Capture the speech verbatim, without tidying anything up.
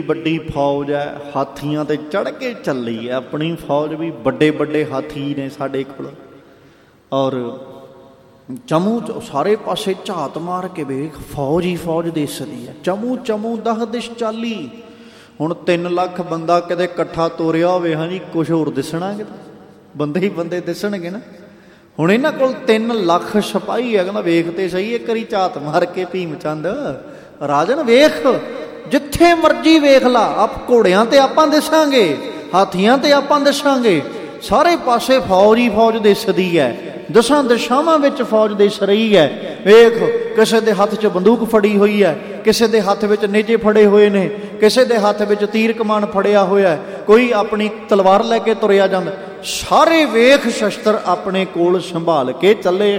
ਵੱਡੀ ਫੌਜ ਹੈ, ਹਾਥੀਆਂ ਤੇ ਚੜ੍ਹ ਕੇ ਚੱਲੀ ਹੈ। ਆਪਣੀ ਫੌਜ ਵੀ ਵੱਡੇ ਵੱਡੇ ਹਾਥੀ ਨੇ ਸਾਡੇ ਕੋਲ। ਔਰ ਚਮੂ ਸਾਰੇ ਪਾਸੇ ਝਾਤ ਮਾਰ ਕੇ ਵੇਖ, ਫੌਜ ਹੀ ਫੌਜ ਦਿਸਦੀ ਹੈ। ਚਮੂ ਚਮੂ ਦਹ ਦਿਸ਼ ਚਾਲੀ। ਹੁਣ ਤਿੰਨ ਲੱਖ ਬੰਦਾ ਕਿਤੇ ਇਕੱਠਾ ਤੋਰਿਆ ਹੋਵੇ, ਹਾਂਜੀ ਕੁਛ ਹੋਰ ਦਿਸਣਾ, ਕਿਤੇ ਬੰਦੇ ਹੀ ਬੰਦੇ ਦਿਸਣਗੇ ਨਾ। ਹੁਣ ਇਹਨਾਂ ਕੋਲ ਤਿੰਨ ਲੱਖ ਸਿਪਾਹੀ ਹੈ। ਕਹਿੰਦਾ ਵੇਖ ਤੇ ਸਹੀ, ਇੱਕ ਵਾਰੀ ਝਾਤ ਮਾਰ ਕੇ ਭੀਮ ਚੰਦ ਰਾਜਨ ਵੇਖ, ਜਿੱਥੇ ਮਰਜੀ ਵੇਖ ਲਾ, ਆਪ ਘੋੜਿਆਂ ਤੇ ਆਪਾਂ ਦਿਸਾਂਗੇ, ਹਾਥੀਆਂ ਤੇ ਆਪਾਂ ਦਿਸਾਂਗੇ, ਸਾਰੇ ਪਾਸੇ ਫੌਜ ਹੀ ਫੌਜ ਦਿਸਦੀ ਹੈ। ਦਸਾਂ ਦਿਸ਼ਾਵਾਂ ਵਿੱਚ ਫੌਜ ਦਿਸ ਰਹੀ ਹੈ। ਵੇਖ, ਕਿਸੇ ਦੇ ਹੱਥ 'ਚ ਬੰਦੂਕ ਫੜੀ ਹੋਈ ਹੈ, ਕਿਸੇ ਦੇ ਹੱਥ ਵਿੱਚ ਨੇਜੇ ਫੜੇ ਹੋਏ ਨੇ, ਕਿਸੇ ਦੇ ਹੱਥ ਵਿੱਚ ਤੀਰ ਕਮਾਨ ਫੜਿਆ ਹੋਇਆ, ਕੋਈ ਆਪਣੀ ਤਲਵਾਰ ਲੈ ਕੇ ਤੁਰਿਆ ਜਾਂਦਾ। ਸਾਰੇ ਵੇਖ ਸ਼ਸਤਰ ਆਪਣੇ ਕੋਲ ਸੰਭਾਲ ਕੇ ਚੱਲੇ।